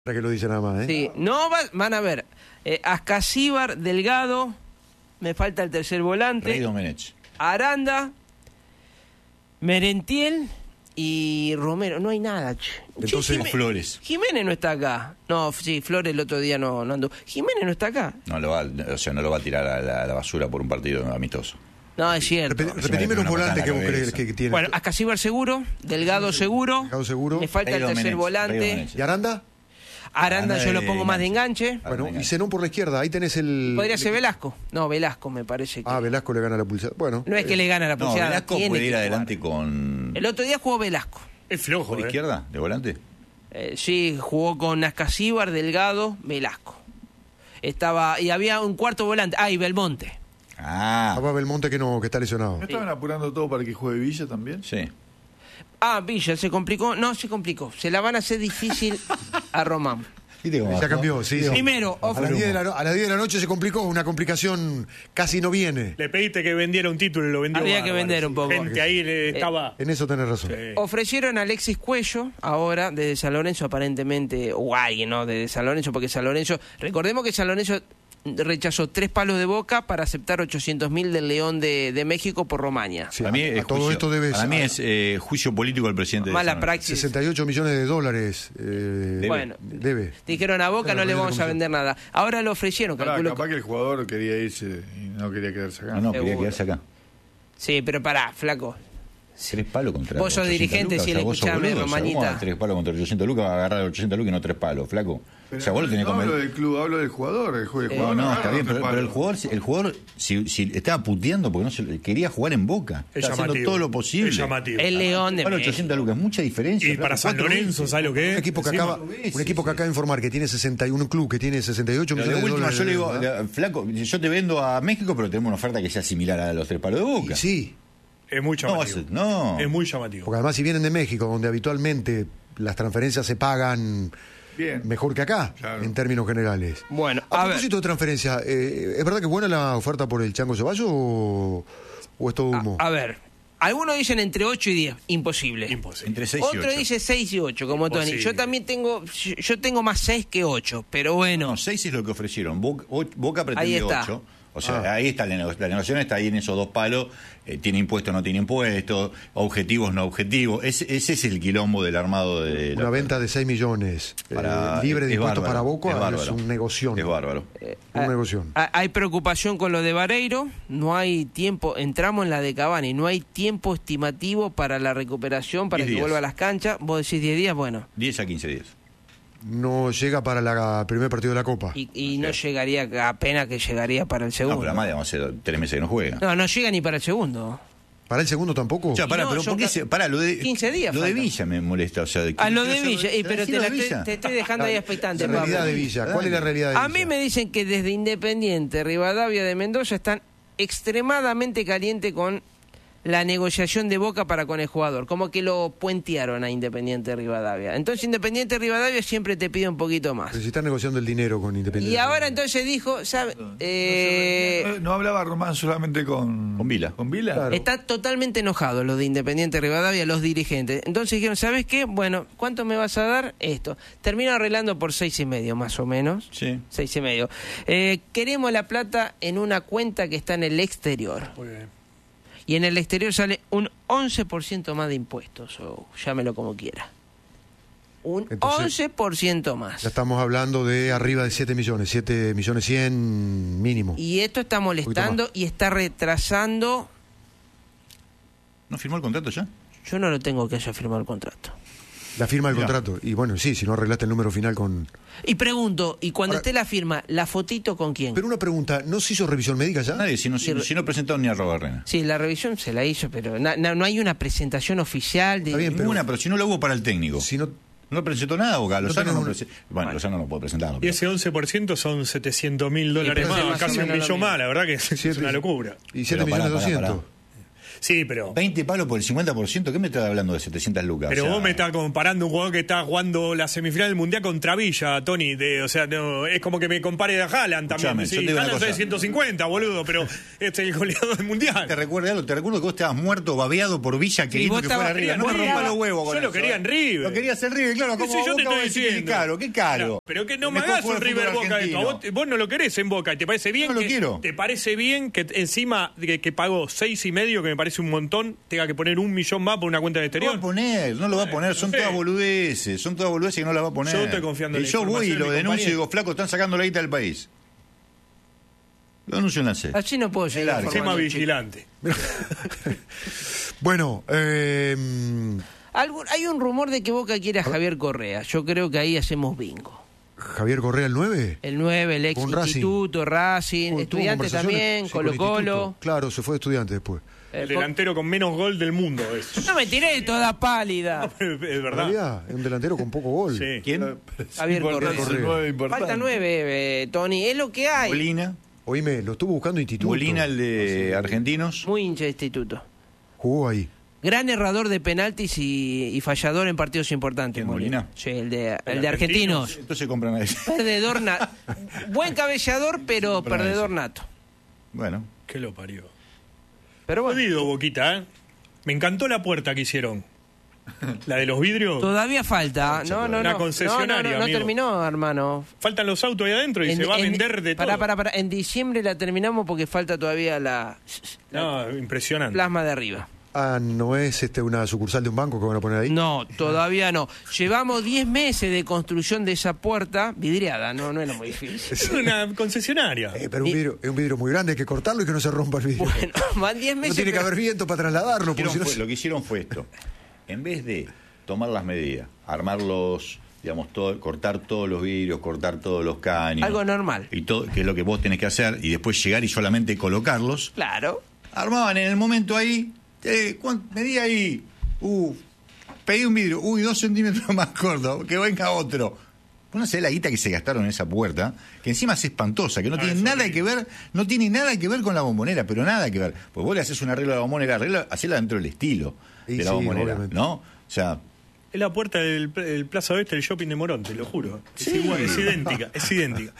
Para que lo dice nada más, ¿eh? Sí, no van a ver. Ascasíbar, Delgado, me falta el tercer volante. Rey Domenech. Aranda, Merentiel y Romero. No hay nada, che. Entonces, Flores. Jiménez no está acá. No, sí, Flores el otro día no andó. Jiménez no está acá. No lo va a tirar a la basura por un partido amistoso. No, es cierto. Repetime los volantes que vos crees que tiene. Bueno, Ascasíbar seguro, Delgado seguro. Delgado seguro. Me falta Rey el tercer Domenech, volante. Rey Domenech. ¿Y Aranda? Aranda yo lo pongo más de enganche. Bueno, y Zenón por la izquierda. Ahí tenés el... Podría ser Velasco. No, Velasco me parece que... Ah, Velasco le gana la pulsada. Bueno. No es que le gana la No, pulseada. Velasco tiene puede que ir jugar. adelante con... El otro día jugó Velasco. Es flojo, ¿Por izquierda, de volante? Sí, jugó con Ascasíbar, Delgado, Velasco. Y había un cuarto volante. Ah, y Belmonte. Ah, Papá Belmonte que está lesionado. ¿No estaban apurando todo para que juegue Villa también? sí. Ah, Villa, ¿se complicó? No, se complicó. Se la van a hacer difícil a Román. Ya cambió, sí. Primero, A las 10 de la noche se complicó, una complicación casi no viene. Le pediste que vendiera un título y lo vendió. Había que bárbaro. vender un poco. Gente ahí estaba... En eso tenés razón. Sí. Ofrecieron a Alexis Cuello, ahora desde San Lorenzo aparentemente, o alguien, ¿no? Desde San Lorenzo, porque San Lorenzo, recordemos que San Lorenzo rechazó 3 palos de Boca para aceptar 800.000 del León de México por Romaña. Sí, Para mí, a todo esto debe para mí es juicio político del presidente. Mala de San Lorenzo. praxis. 68 millones de dólares. Bueno, Debe. dijeron a Boca no le vamos a vender nada. Ahora lo ofrecieron, Pará, calculo. capaz que el jugador quería irse y no quería quedarse acá. No, quería Seguro. quedarse acá. Sí, pero pará, flaco. 3 palos contra Vos sos 800 dirigente, lucas, sí, o sea, vos sos escuchame, boludo, o sea, Romañita. ¿cómo 3 palos contra 800 lucas? Va a agarrar 800 lucas y no 3 palos, flaco. Pero O sea, vos lo tenés que no hablo comer. del club, hablo del jugador. El jugador No, agarra está bien, los pero el jugador si estaba puteando porque quería jugar en Boca. Es Está haciendo llamativo. todo lo posible. Es llamativo. El León de Para México. 800 lucas, mucha diferencia. Y flaco, para San 4 Lorenzo, veces. ¿sabes lo que es? Un equipo que Encima- acaba de informar que tiene 61, un club que tiene 68 Pero millones de de última, dólares. yo le digo, ¿verdad? flaco, yo te vendo a México, pero tenemos una oferta que sea similar a los 3 palos de Boca. Y sí, Es muy llamativo. No. Es muy llamativo. porque además si vienen de México, donde habitualmente las transferencias se pagan Bien. mejor que acá, Claro. en términos generales. Bueno, A a ver. propósito de transferencia, ¿es verdad que es buena la oferta por el Chango Ceballos o es todo humo? A ver, algunos dicen entre 8 y 10, imposible. Imposible. Entre 6 y 8. Otro dice 6 y 8, como Tony. Imposible. Yo también tengo más 6 que 8, pero bueno. No, 6 es lo que ofrecieron. Boca pretende Ahí está. 8. O sea, ahí está la negociación, está ahí en esos 2 palos. Tiene impuestos, no tiene impuestos. Objetivos, no objetivos. Ese es el quilombo del armado de Una venta de 6 millones libre de es impuestos bárbaro, para Boca es es bárbaro. un negocio. Es bárbaro. Un negocio. Hay preocupación con lo de Vareiro, no hay tiempo, entramos en la de Cavani, no hay tiempo estimativo para la recuperación, para 10 que días. vuelva a las canchas. Vos decís 10 días, bueno, 10 a 15 días. No llega para el primer partido de la Copa. y no llegaría, apenas que llegaría para el No, segundo. pero además, digamos, hace 3 meses que no juega. No llega ni para el segundo. ¿Para el segundo tampoco? O sea, pará, no, pero son ¿por qué lo de 15 días Lo de faltan. Villa me molesta, o sea, Lo de Villa, pero sí, lo de Villa. te estoy dejando ahí expectante, La realidad Pablo. de Villa. ¿Cuál es la realidad de Villa? A mí me dicen que desde Independiente, Rivadavia de Mendoza están extremadamente caliente con la negociación de Boca para con el jugador, como que lo puentearon a Independiente Rivadavia. Entonces Independiente Rivadavia siempre te pide un poquito más. Pero si están negociando el dinero con Independiente. Y ahora entonces dijo, ¿sabe? No hablaba Román solamente Con Vila. ¿Con Vila? Claro. Está totalmente enojado los de Independiente Rivadavia, los dirigentes. Entonces dijeron, ¿sabes qué? Bueno, ¿cuánto me vas a dar? Esto. Termino arreglando por 6,5 más o menos. Sí. 6,5. Queremos la plata en una cuenta que está en el exterior. Muy bien. Y en el exterior sale un 11% más de impuestos, o llámelo como quiera. Un Entonces, 11% más. Ya estamos hablando de arriba de 7 millones, 7 millones 100 mínimo. Y esto está molestando y está retrasando. ¿No firmó el contrato ya? Yo no lo tengo que haya firmado el contrato. La firma del Mirá. contrato. Y bueno, sí, si no arreglaste el número final con... Y pregunto, y cuando Ahora- esté la firma, ¿la fotito con quién? Pero una pregunta, ¿no se hizo revisión médica ya? Nadie, si no presentaron ni a Robarrena. Sí, la revisión se la hizo, pero no hay una presentación oficial de... Está bien, Ninguna, pero si no la hubo para el técnico. Si no, No presentó nada, Boca. Lozano tenés no una- Bueno, Lozano no puede presentarlo. Y pero- ese 11% son 700.000 dólares pero más, sí, casi no, un no, millón no, más, la verdad que es siete- una locura. Y 7 Pero pará, millones pará, 200. Sí, pero 20 palos por el 50%, ¿qué me estás hablando de 700 lucas? Pero O sea, vos me estás comparando un jugador que está jugando la semifinal del Mundial contra Villa, Tony. O sea, no, es como que me compare a Haaland también. Escuchame, Sí, yo te digo una Haaland cosa. es 150, boludo, pero este es el goleador del Mundial. Te recuerdo algo, te recuerdo que vos estabas muerto, babeado por Villa, queriendo vos que fuera estabas- River. No me River. rompa los huevos con Yo lo eso, quería en River. Lo querías en River, claro, ¿Qué como sé yo vos te acabas de estoy decir que diciendo? caro, qué caro. Claro, pero que no me Mejor hagas un jugador del River fútbol Boca esto. argentino. Vos no lo querés en Boca. ¿Te parece bien No lo que quiero. te parece bien que encima de que pagó 6,5, que me parece un montón, tenga que poner 1 millón más por una cuenta de No lo va exterior? a poner, no lo va a poner, son Sí. todas boludeces que no las va a poner. Yo estoy confiando en Y la yo voy y información de lo mi denuncio y compañero. digo, flaco, están sacando la guita del país. Lo denuncio en la C. Así no puedo seguir. Claro, Sé más informando, chicos. vigilante. Bueno, Hay un rumor de que Boca quiere a Javier Correa. Yo creo que ahí hacemos bingo. Javier Correa, el 9. El 9, el ex Con Racing. Instituto, Racing, Tuvo Estudiantes conversaciones, también, sí, con Colo Colo. Instituto. Claro, se fue de estudiante después. El delantero con menos gol del mundo es. No me tiré toda pálida. Es En verdad. realidad, es un delantero con poco gol. Sí. ¿Quién? Javier Correa. Falta 9, Tony. Es lo que hay. Molina. Oíme, lo estuvo buscando Instituto. Molina, el de Argentinos. Muy hincha de Instituto. Jugó ahí. Gran errador de penaltis y fallador en partidos importantes. ¿Quién, Molina? Sí, el de ¿El Argentinos. Entonces compran a ese. Perdedor nato. Buen cabellador, pero Compran a perdedor ese. nato. Bueno. Que lo parió. Pero bueno, Jodido, Boquita, ¿eh? Me encantó la puerta que hicieron. La de los vidrios. todavía falta. No, no, Una no. concesionaria, No amigo. terminó, hermano. Faltan los autos ahí adentro y se va a vender de todo. Pará. En diciembre la terminamos porque falta todavía la No, impresionante. plasma de arriba. Ah, ¿no es una sucursal de un banco que van a poner ahí? No, todavía no. Llevamos 10 meses de construcción de esa puerta vidriada. No era muy difícil. Es una concesionaria. Pero es un vidrio muy grande, hay que cortarlo y que no se rompa el vidrio. Bueno, van 10 meses. No tiene que pero- haber viento para trasladarlo. Porque si no Lo que hicieron fue esto. En vez de tomar las medidas, armarlos, digamos, cortar todos los vidrios, cortar todos los caños. Algo normal. Y todo, que es lo que vos tenés que hacer, y después llegar y solamente colocarlos. Claro. Armaban en el momento ahí, medía ahí, pedí un vidrio, 2 centímetros más corto, que venga otro. Uno se ve la guita que se gastaron en esa puerta, que encima es espantosa, que no tiene nada que ver, con la bombonera, pero nada que ver. Pues vos le haces un arreglo a la bombonera, hacela dentro del estilo Y de la sí, bombonera, obviamente. ¿no? O sea, Es la puerta del Plaza Oeste del shopping de Morón, te lo juro. Es igual, es idéntica.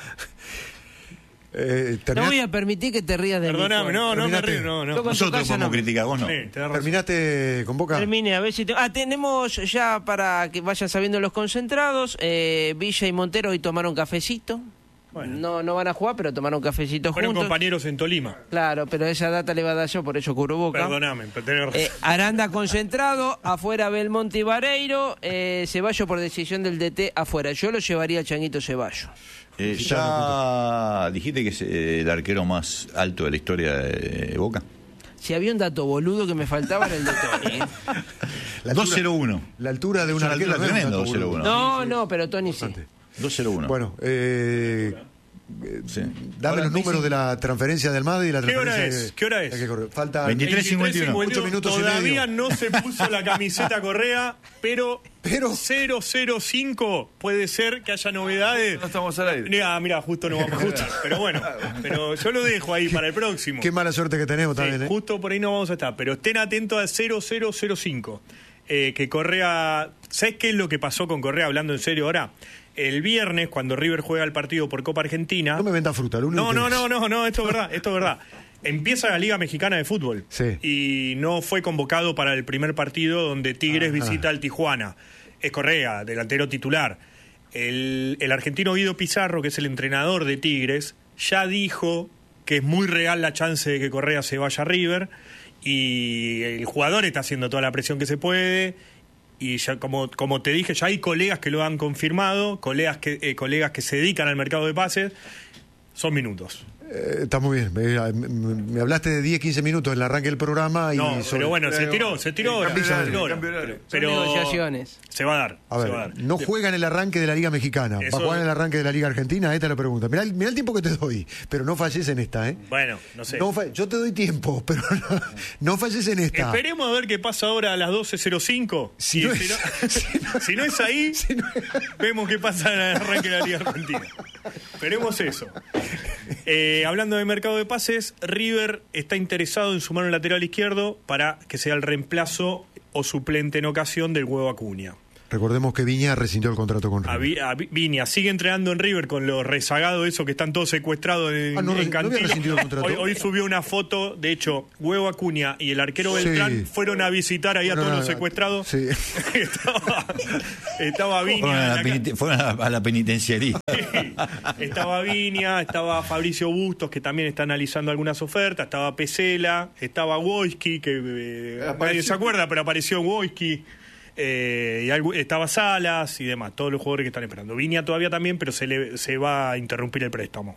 No voy a permitir que te rías de mí. Perdóname, Juan. no me Terminate. río, no. Yo con tu nosotros casa podemos no. criticar, vos no. Sí, tenés razón. ¿Terminaste con Boca? Termine, a ver si tenemos ya para que vayan sabiendo los concentrados. Villa y Montero hoy tomaron cafecito. Bueno. No van a jugar, pero tomaron cafecito Fueron juntos. compañeros en Tolima. Claro, pero esa data le va a dar yo, por eso cubro Boca. Perdóname, pero tenés razón. Aranda concentrado, afuera Belmonte y Vareiro, Ceballos por decisión del DT afuera. Yo lo llevaría al Changuito Ceballos. Ya dijiste que es el arquero más alto de la historia de Boca. Si había un dato boludo que me faltaba era el de Tony. ¿eh? La altura- 2-0-1. La altura de un Es una arquero. altura no es un tremenda, dato boludo. 2-0-1. No, pero Tony sí. 2-0-1. Bueno, Sí. dame Ahora, los números de la transferencia del MADE y la ¿Qué hora transferencia es? ¿Qué hora es? de que corre. Falta 23:51. 8 minutos y Todavía medio. no se puso la camiseta Correa, pero 005 puede ser que haya novedades. No estamos al aire. Mira, justo no vamos a estar. Pero bueno, pero yo lo dejo ahí para el próximo. Qué mala suerte que tenemos Sí, también, ¿eh? justo por ahí no vamos a estar, pero estén atentos al 0005. Que Correa, ¿sabes qué es lo que pasó con Correa hablando en serio ahora? El viernes, cuando River juega el partido por Copa Argentina. No me venda fruta, lo único No, que- esto es verdad. Empieza la Liga Mexicana de Fútbol. Sí. Y no fue convocado para el primer partido donde Tigres visita al Tijuana. Es Correa, delantero titular. El argentino Guido Pizarro, que es el entrenador de Tigres, ya dijo que es muy real la chance de que Correa se vaya a River. Y el jugador está haciendo toda la presión que se puede. Y ya como te dije, ya hay colegas que lo han confirmado, colegas que se dedican al mercado de pases. Son minutos. Está muy bien. Me hablaste de 10, 15 minutos en el arranque del programa. No, y pero bueno, se tiró ahora. cambio se horario, tiró ahora. cambio horario. Pero Son negociaciones. se va a dar. A se ver, va a dar. no juega en el arranque de la Liga Mexicana. ¿Va Eso- a jugar en el arranque de la Liga Argentina? Esta es la pregunta. Mirá el tiempo que te doy, pero no falles en esta, ¿eh? Bueno, no sé. Yo te doy tiempo, pero no falles en esta. Esperemos a ver qué pasa ahora a las 12:05. Si Y no si, es- no, si no es ahí, vemos qué pasa en el arranque de la Liga Argentina. Esperemos eso. Hablando de mercado de pases, River está interesado en sumar un lateral izquierdo para que sea el reemplazo o suplente en ocasión del Huevo Acuña. Recordemos que Viña rescindió el contrato con River. Viña sigue entrenando en River con los rezagados, eso que están todos secuestrados en Cantilo. había rescindido el contrato. Hoy subió una foto, de hecho, Huevo Acuña y el arquero Beltrán fueron a visitar ahí a todos los secuestrados. Sí. estaba Viña. Fueron a la penitenciaría. Estaba Viña, estaba Fabricio Bustos, que también está analizando algunas ofertas, estaba Pesela, estaba Wojski, que nadie se acuerda, pero apareció Wojski. Estaba Salas y demás, todos los jugadores que están esperando. Viña todavía también, pero se va a interrumpir el préstamo.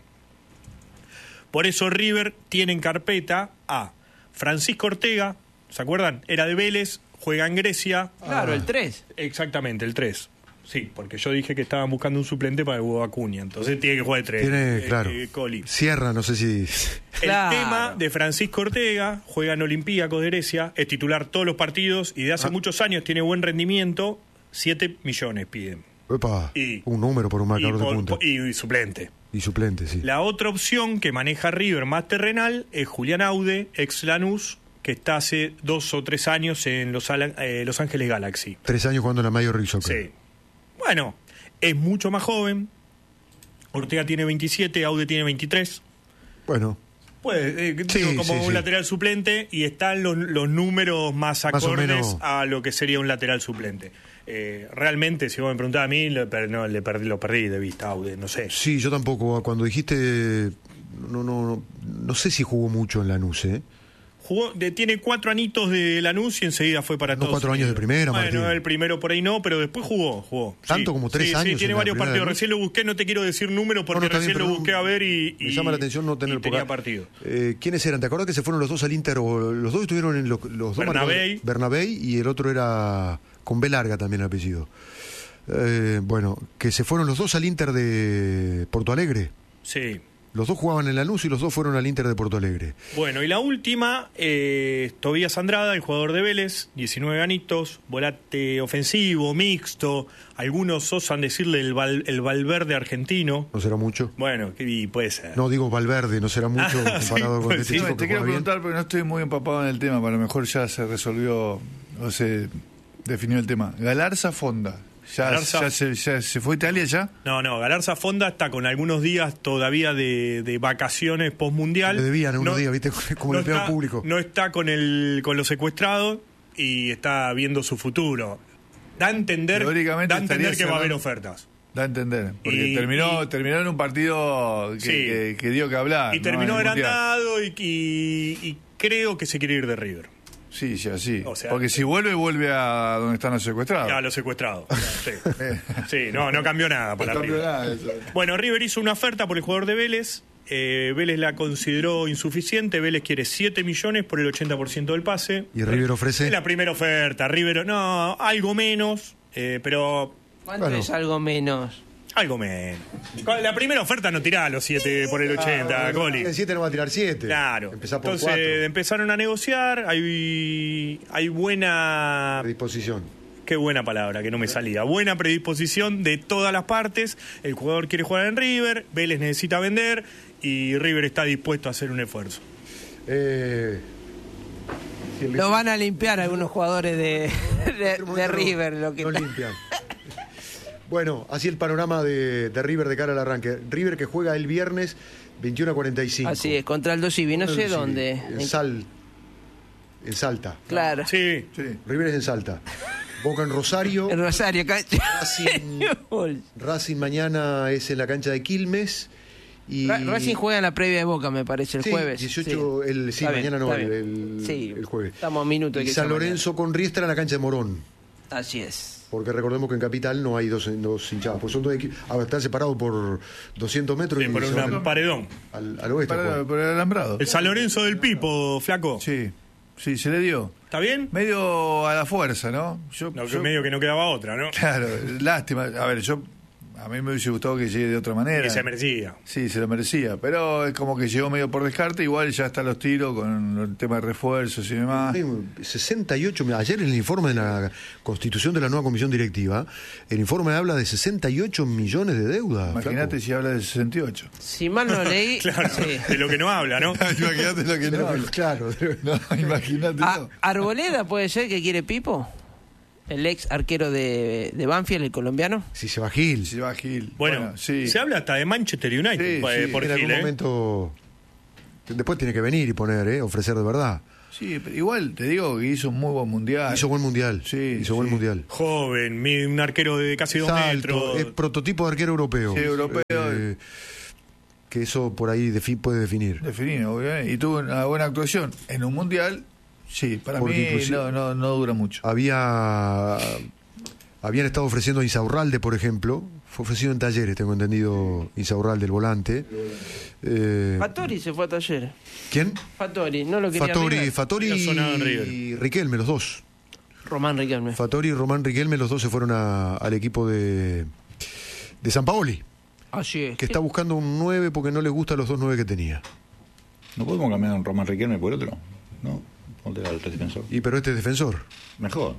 Por eso River tiene en carpeta a Francisco Ortega, ¿se acuerdan? Era de Vélez, juega en Grecia. Claro, el 3. Exactamente, el 3. Sí, porque yo dije que estaban buscando un suplente para el Huevo Acuña, entonces tiene que jugar de 3. Tiene, claro. Coli. Sierra, no sé si... El tema de Francisco Ortega, juega en Olympiacos de Grecia, es titular todos los partidos y de hace muchos años tiene buen rendimiento, 7 millones piden. Epa, un número por un marcador de punta. Y suplente. Y suplente, sí. La otra opción que maneja River más terrenal es Julián Aude, ex Lanús, que está hace 2 o 3 años en Los Ángeles Galaxy. 3 años jugando en la Major League Soccer. Sí. Bueno, es mucho más joven. Ortega tiene 27, Aude tiene 23. Bueno. Pues, como un lateral suplente y están los números más acordes a lo que sería un lateral suplente. Realmente, si vos me preguntás a mí, lo perdí de vista, Aude, no sé. Sí, yo tampoco. Cuando dijiste, no sé si jugó mucho en Lanús, ¿eh? Tiene 4 anitos de Lanús y enseguida fue para todos. 4 años de primera, Martín. Bueno, el primero por ahí no, pero después jugó. ¿Tanto como 3 años? Sí, tiene varios partidos. Recién lo busqué, no te quiero decir números porque recién lo busqué a ver y me llama la atención no tener tenía partido. ¿Quiénes eran? ¿Te acuerdas que se fueron los dos al Inter? O los dos estuvieron en los dos Bernabé y el otro era con B larga también el apellido. Bueno, que se fueron los dos al Inter de Porto Alegre. Sí. Los dos jugaban en Lanús y los dos fueron al Inter de Porto Alegre. Bueno, y la última, Tobías Andrada, el jugador de Vélez, 19 anitos, volante ofensivo, mixto. Algunos osan decirle el Valverde argentino. ¿No será mucho? Bueno, y puede ser. No, digo Valverde, no será mucho comparado con este chico. Te quiero preguntar porque no estoy muy empapado en el tema, pero a lo mejor ya se resolvió o se definió el tema. Galarza Fonda. ¿Ya se fue a Italia ya? No, Galarza Fonda está con algunos días todavía de vacaciones postmundial. Le debían unos días, ¿viste? Como el empleado público. No está con los secuestrados y está viendo su futuro. Da a entender que va a haber ofertas. Da a entender, porque terminó en un partido que dio que hablar. Y terminó agrandado y creo que se quiere ir de River. Sí, o sea, porque si vuelve a donde están los secuestrados. A los secuestrados. Sí, no cambió nada para River. Bueno, River hizo una oferta por el jugador de Vélez. Vélez la consideró insuficiente. Vélez quiere 7 millones por el 80% del pase. ¿Y River ofrece? Es la primera oferta. River, algo menos, pero... ¿Cuánto es algo menos? Algo menos. Con la primera oferta no tirá los 7 por el 80, Coli. El 7 no va a tirar 7. Claro. Empezá por Entonces 4. empezaron a negociar. Hay buena... predisposición. Qué buena palabra, que no me salía. Buena predisposición de todas las partes. El jugador quiere jugar en River, Vélez necesita vender y River está dispuesto a hacer un esfuerzo. Lo van a limpiar algunos jugadores de River. Lo limpian. Bueno, así el panorama de River de cara al arranque. River que juega el viernes 21:45. Así es, contra el Dosivi, no sé dónde. En Salta. Claro. Sí. River es en Salta. Boca en Rosario. En Rosario. Racing mañana es en la cancha de Quilmes. Y Racing juega en la previa de Boca, me parece, el jueves. 18, sí. Mañana no, el jueves. Estamos a minutos. Y San Lorenzo con Riestra en la cancha de Morón. Así es. Porque recordemos que en Capital no hay dos hinchadas, pues son dos equipos. Están separados por 200 metros. Sí, por un paredón. Al oeste. Por el alambrado. El San Lorenzo del Pipo, flaco. Sí, se le dio. ¿Está bien? Medio a la fuerza, ¿no? Medio que no quedaba otra, ¿no? Claro, lástima. A ver, yo A mí me hubiese gustado que llegue de otra manera. Y se merecía. Sí, se lo merecía. Pero es como que llegó medio por descarte. Igual ya están los tiros con el tema de refuerzos y demás. 68. Ayer en el informe de la constitución de la nueva comisión directiva, el informe habla de 68 millones de deuda. Imagínate si habla de 68. Si mal no leí. Claro, sí. de lo que no habla, ¿no? Imagínate lo que no habla. Claro. No, imagínate. No. ¿Arboleda puede ser que quiere Pipo? El ex arquero de Banfield, el colombiano. Si se va Gil. Si va Gil. Bueno, sí. Se habla hasta de Manchester United por en Gil, algún momento. Después tiene que venir y poner, ofrecer de verdad. Sí, pero igual te digo que hizo un muy buen mundial. Hizo buen mundial. Sí, hizo buen mundial. Joven, un arquero de casi 2 Salto, metros. es prototipo de arquero europeo. Sí, europeo. Que eso por ahí puede definir. Definir, obviamente. Y tuvo una buena actuación en un mundial. Sí, para Porque mí no dura mucho. Habían estado ofreciendo a Insaurralde, por ejemplo. Fue ofrecido en Talleres, tengo entendido, Insaurralde, el volante. Fattori se fue a Talleres. ¿Quién? Fattori, no lo quería. Fattori y Riquelme, los dos. Román Riquelme. Fattori y Román Riquelme, los dos se fueron al equipo de Sampaoli. Así es. Que está buscando un 9 porque no le gustan los 2 9 que tenía. ¿No podemos cambiar a un Román Riquelme por otro? No, ponte al defensor. Pero este es defensor. Mejor.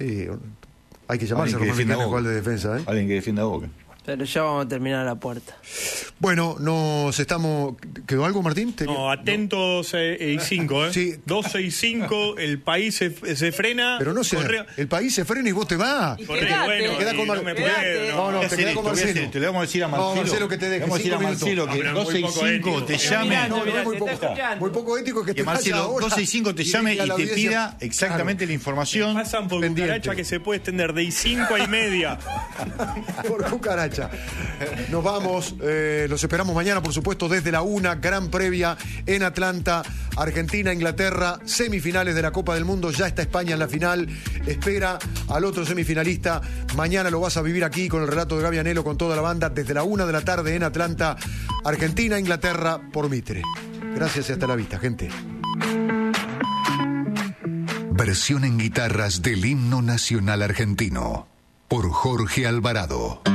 Hay que llamarse Román Riquelme igual de defensa, Alguien que defienda a Boca. Pero ya vamos a terminar a la puerta. Bueno, ¿quedó algo, Martín? No, atentos y 5, ¿eh? Sí. 12 y 5, el país se frena. Pero no sé, el país se frena y vos te vas. Bueno, quedá con no me puedo. No, te quedás con Marcelo. Te le vamos a decir a Marcelo. No, Marcelo, que te deje. Vamos a decir a 5 Marcelo que minutos. 12 y 5 te llame. No, muy poco ético que te Marcelo, vaya ahora 12 y 5 te llame y te pida exactamente la información. Pasan por cucaracha que se puede extender de 5 a media. Por cucaracha. Nos vamos, los esperamos mañana, por supuesto, desde la 1, gran previa en Atlanta, Argentina, Inglaterra, semifinales de la Copa del Mundo, ya está España en la final, espera al otro semifinalista, mañana lo vas a vivir aquí con el relato de Gaby Anelo, con toda la banda, desde la 1 de la tarde en Atlanta, Argentina, Inglaterra, por Mitre. Gracias y hasta la vista, gente. Versión en guitarras del himno nacional argentino, por Jorge Alvarado.